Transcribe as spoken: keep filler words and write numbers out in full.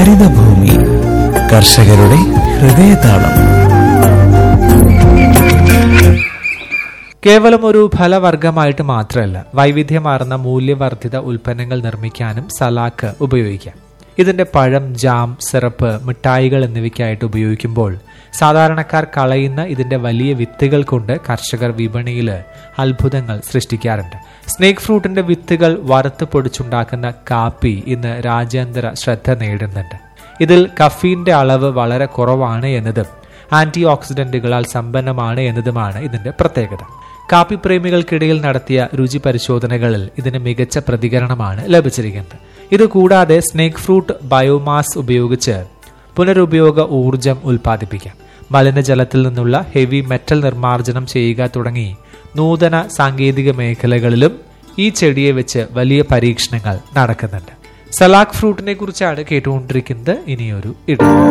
ഹരിതഭൂമി കർഷകരുടെ ഹൃദയതാളം. കേവലം ഒരു ഫലവർഗമായിട്ട് മാത്രമല്ല, വൈവിധ്യമാർന്ന മൂല്യവർദ്ധിത ഉൽപ്പന്നങ്ങൾ നിർമ്മിക്കാനും സലാക്ക് ഉപയോഗിക്കാം. ഇതിന്റെ പഴം, ജാം, സിറപ്പ്, മിഠായികൾ എന്നിവയ്ക്കായിട്ട് ഉപയോഗിക്കുമ്പോൾ സാധാരണക്കാർ കളയുന്ന ഇതിന്റെ വലിയ വിത്തുകൾ കൊണ്ട് കർഷകർ വിപണിയിൽ അത്ഭുതങ്ങൾ സൃഷ്ടിക്കാറുണ്ട്. സ്നേക്ക് ഫ്രൂട്ടിന്റെ വിത്തുകൾ വറുത്ത് പൊടിച്ചുണ്ടാക്കുന്ന കാപ്പി ഇന്ന് രാജ്യാന്തര ശ്രദ്ധ നേടുന്നുണ്ട്. ഇതിൽ കഫീന്റെ അളവ് വളരെ കുറവാണ് എന്നതും ആന്റി ഓക്സിഡന്റുകളാൽ സമ്പന്നമാണ് എന്നതുമാണ് ഇതിന്റെ പ്രത്യേകത. കാപ്പി പ്രേമികൾക്കിടയിൽ നടത്തിയ രുചി പരിശോധനകളിൽ ഇതിന് മികച്ച പ്രതികരണമാണ് ലഭിച്ചിരിക്കുന്നത്. ഇതുകൂടാതെ സ്നേക്ക് ഫ്രൂട്ട് ബയോമാസ് ഉപയോഗിച്ച് പുനരുപയോഗ ഊർജം ഉൽപ്പാദിപ്പിക്കാം. മലിനജലത്തിൽ നിന്നുള്ള ഹെവി മെറ്റൽ നിർമ്മാർജ്ജനം ചെയ്യുക തുടങ്ങി നൂതന സാങ്കേതിക മേഖലകളിലും ഈ ചെടിയെ വെച്ച് വലിയ പരീക്ഷണങ്ങൾ നടക്കുന്നുണ്ട്. സലാക്ക് ഫ്രൂട്ടിനെ കുറിച്ചാണ് കേട്ടുകൊണ്ടിരിക്കുന്നത്. ഇനിയൊരു ഇടം.